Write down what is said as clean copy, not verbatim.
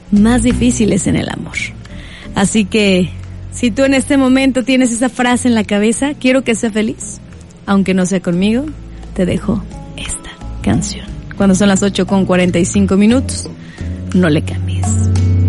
más difíciles en el amor. Así que, si tú en este momento tienes esa frase en la cabeza, quiero que sea feliz, aunque no sea conmigo, te dejo esta canción. Cuando son las 8:45, no le cambies.